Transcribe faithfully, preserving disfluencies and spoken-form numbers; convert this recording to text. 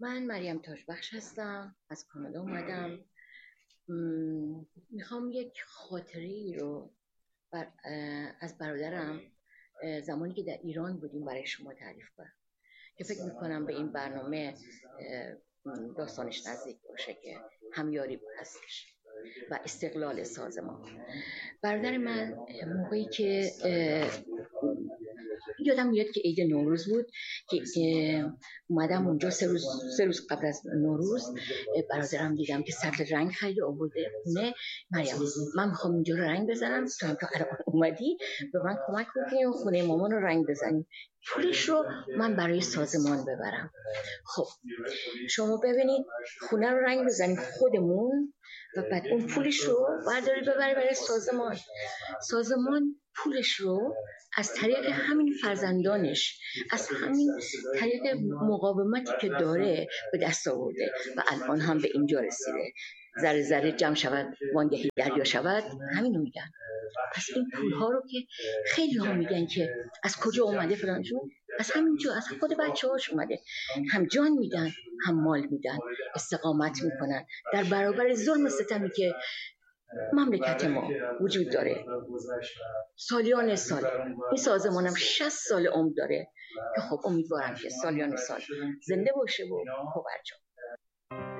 من مریم تاجبخش هستم، از کانادا اومدم. م، میخوام یک خاطره رو بر از برادرم زمانی که در ایران بودیم برای شما تعریف کنم که فکر میکنم به این برنامه داستانش نزدیک باشه که همیاری هستش و استقلال سازمان. برادر من موقعی که یادم میاد که عید نوروز بود که اومدم اونجا سه روز سه روز قبل از نوروز برادرم دیدم که سطل رنگ خرید آورده خونه. مریم، من میخوام اینجا رو رنگ بزنم، تو هم که الان اومدی به من کمک بکنی و خونه مامان رو رنگ بزنیم، پولش رو من برای سازمان ببرم. خب شما ببینید، خونه رو رنگ بزنیم خودمون و بعد اون پولش رو برداری ببری برای سازمان. سازمان پولش رو از طریق همین فرزندانش، از همین طریق مقاومتی که داره به دست آورده و الان هم به اینجا رسیده. ذره ذره جمع شود وانگهی دریا شود، همینو میگن. پس این پول ها رو که خیلی ها میگن که از کجا اومده فلان جون، از همینجا، از خود بچه هاش اومده. هم جان میدن هم مال میدن، استقامت میکنن در برابر ظلم ستمی که مملکت ما وجود داره. سالیان سال این سازمانم شصت سال عمر داره که خب امیدوارم که سالیان سال زنده باشه و پاورجا.